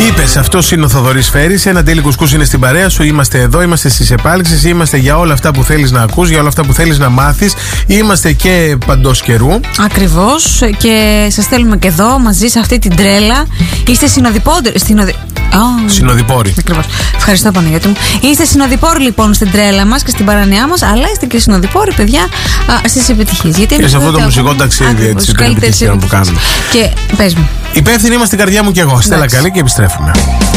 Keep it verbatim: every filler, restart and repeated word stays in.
Είπες, αυτός είναι ο Θοδωρής Φέρης. Ένα τέλει κουσκούς είναι στην παρέα σου. Είμαστε εδώ, είμαστε στις επάλξεις. Είμαστε για όλα αυτά που θέλεις να ακούς, για όλα αυτά που θέλεις να μάθεις. Είμαστε και παντός καιρού. Ακριβώς. Και σας θέλουμε και εδώ μαζί σε αυτή την τρέλα. Είστε συνοδοιπόροι. Συνοδι... Oh. Συνοδοιπόροι. Ακριβώς. Ευχαριστώ, Παναγιώτη μου. Είστε συνοδοιπόροι λοιπόν στην τρέλα μας και στην παρανιά μας, αλλά είστε και συνοδοιπόροι, παιδιά, στις επιτυχίες. Γιατί και σε αυτό το μουσικό ταξίδι, έτσι, την επιτυχία που κάνουμε. Και πες μου. Υπεύθυνοι είμαστε στην καρδιά μου και εγώ. Στέλλα Καλή και επιστρέφουμε.